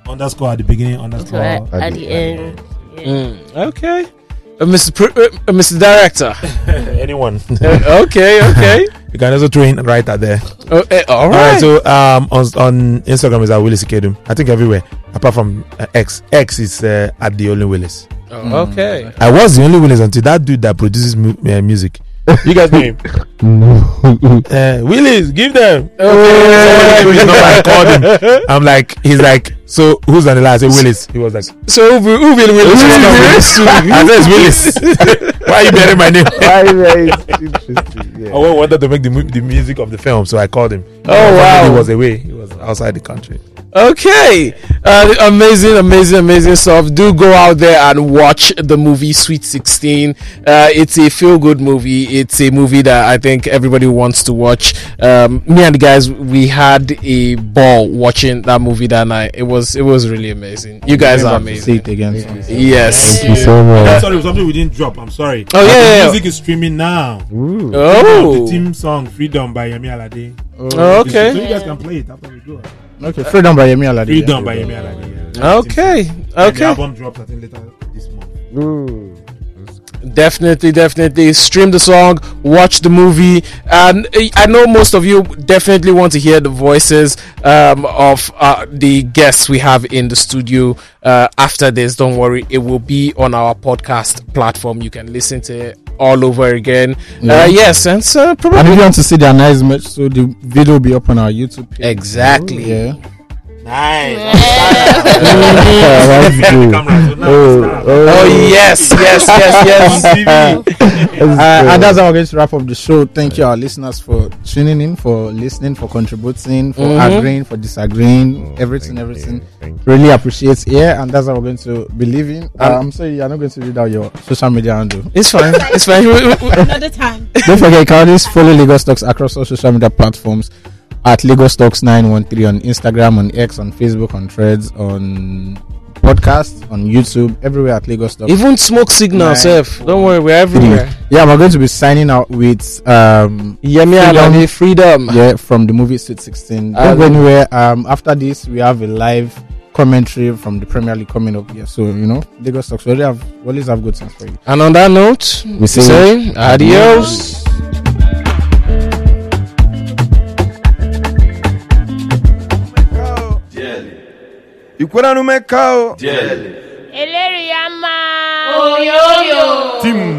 Underscore at the beginning, underscore at the end. Yeah. Okay. Mr. Director. Anyone. Okay. You can also throw in right at there. All right. So on Instagram is at Willis Ikedum. I think everywhere apart from X. X is at the only Willis. Okay. I was the only Willis until that dude that produces music. You guys know him? Willis, give them. I called him. I'm like, he's like, so who's on the line? I said Willis. He was like, so who will Willis? I said it's Willis. Why are you bearing my name? Interesting. Yeah. I wanted to make the music of the film, so I called him. Oh wow! He was away. He was outside the country. Okay, amazing stuff. Do go out there and watch the movie Sweet 16. It's a feel-good movie. It's a movie that I think everybody wants to watch. Me and the guys, we had a ball watching that movie that night. It was really amazing. You guys are amazing. Say it again. Yes. Thank you so much. I'm sorry, something we didn't drop. I'm sorry. Oh yeah. The music is streaming now. Ooh. Oh. The theme song "Freedom" by Yemi Alade. Oh, okay. So you guys can play it after we go. Okay, Freedom by Yemi Alade. Freedom by Yemi Alade. Yeah. Okay. And the album drops I think later this month. Ooh. Definitely stream the song, watch the movie, and I know most of you definitely want to hear the voices of the guests we have in the studio after this. Don't worry, it will be on our podcast platform. You can listen to it all over again. Yes, and so probably. And if you want to see their nice merch, so the video will be up on our YouTube page. Exactly. Yeah. Nice. That's good. Yes. And that's how we're going to wrap up the show. Thank you, our listeners, for tuning in, for listening, for contributing, for agreeing, for disagreeing, everything. Really appreciate it. Yeah, and that's how we're going to be leaving. I'm sorry, you're not going to read out your social media handle. It's fine. Another time. Don't forget, you can always follow Lagos Talks across all social media platforms at Lagos Talks 913 on Instagram, on X, on Facebook, on Threads, on podcasts, on YouTube, everywhere at Lagos Talks. Even Smoke Signal, Seth. Don't worry, we're everywhere. Yeah, we're going to be signing out with Yemi Alade, Freedom. Yeah, from the movie Sweet 16. Don't go anywhere. After this, we have a live commentary from the Premier League coming up here. So, Lagos Talks, we always have good things for you. And on that note, we say adios. Ikwela no mekao. Eleri ama. Oyoyo. Tim.